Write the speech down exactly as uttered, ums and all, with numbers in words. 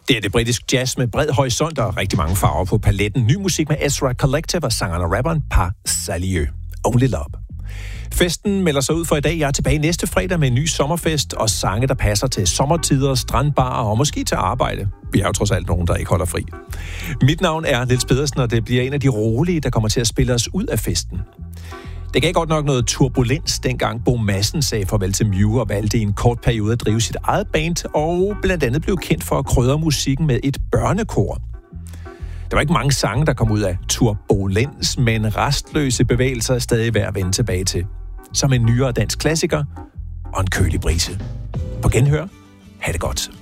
Det er det britisk jazz med bred horisont og rigtig mange farver på paletten. Ny musik med Ezra Collective og sangeren og rapperen Par Salieu. Only Love. Festen melder sig ud for i dag. Jeg er tilbage næste fredag med en ny sommerfest og sange, der passer til sommertider, strandbarer og måske til arbejde. Vi er jo trods alt nogen, der ikke holder fri. Mit navn er Niels Pedersen, og det bliver en af de rolige, der kommer til at spille os ud af festen. Det gav godt nok noget turbulens, dengang Bo Madsen sagde farvel til Mew og valgte i en kort periode at drive sit eget band, og blandt andet blev kendt for at krydre musikken med et børnekor. Der var ikke mange sange, der kom ud af turbulens, men restløse bevægelser er stadig værd at vende tilbage til. Som en nyere dansk klassiker og en kølig brise. På genhør. Ha' det godt.